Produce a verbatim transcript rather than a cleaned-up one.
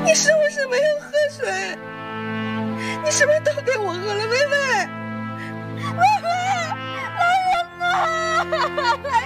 你是不是没有喝水？你是不是都给我喝了？薇薇，薇薇，来人呐！来